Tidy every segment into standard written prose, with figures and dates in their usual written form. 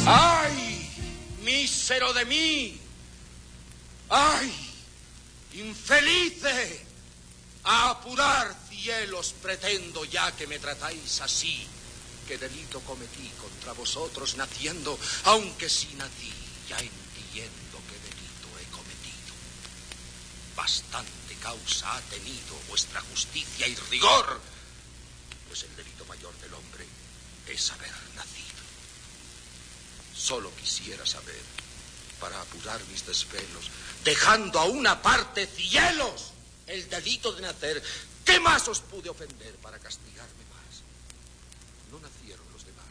¡Ay, mísero de mí! ¡Ay, infelice! A apurar cielos pretendo, ya que me tratáis así. ¿Qué delito cometí contra vosotros naciendo? Aunque si nací, ya entiendo qué delito he cometido. Bastante causa ha tenido vuestra justicia y rigor, pues el delito mayor del hombre es haber nacido. Solo quisiera saber, para apurar mis desvelos, dejando a una parte cielos el delito de nacer, ¿qué más os pude ofender para castigarme más? No nacieron los demás.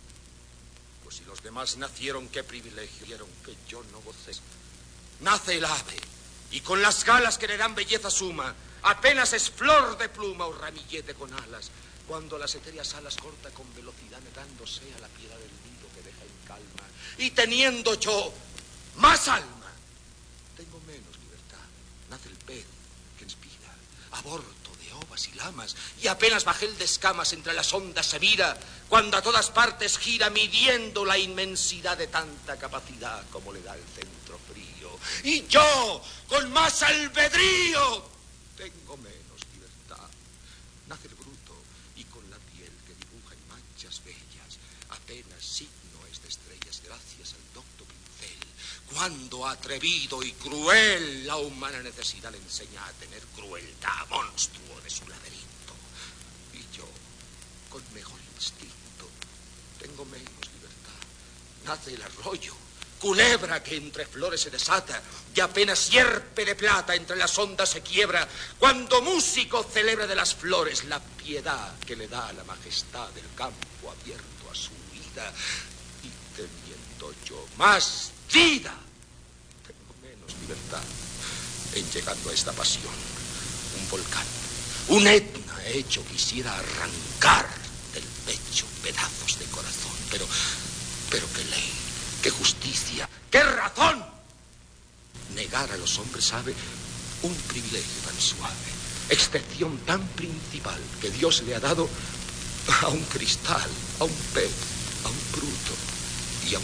Pues si los demás nacieron, ¿qué privilegio dieron que yo no gocé? Nace el ave, y con las galas que le dan belleza suma, apenas es flor de pluma o ramillete con alas, cuando las etéreas alas corta con velocidad, negándose a la piedad del nido que deja en calma, y teniendo yo más alma, tengo menos libertad. Nace el pez que inspira, aborto de ovas y lamas, y apenas bajel de escamas entre las ondas se mira, cuando a todas partes gira, midiendo la inmensidad de tanta capacidad como le da el centro frío. Y yo, con más albedrío, tengo menos libertad. Nace el bruto, y con la piel que dibuja en manchas bellas, apenas signo es de estrellas gracias al docto pincel. Cuando atrevido y cruel la humana necesidad le enseña a tener crueldad, monstruo de su laberinto. Y yo, con mejor instinto, tengo menos libertad. Nace el arroyo, culebra que entre flores se desata, y apenas sierpe de plata entre las ondas se quiebra, cuando músico celebra de las flores la piedad que le da la majestad del campo abierto a su vida. Y teniendo yo más vida, tengo menos libertad en llegando a esta pasión. Un volcán, un Etna hecho quisiera arrancar del pecho pedazos de corazón, pero qué ley, qué justicia, qué razón. Negar a los hombres sabe un privilegio tan suave, excepción tan principal que Dios le ha dado a un cristal, a un pez, a un bruto.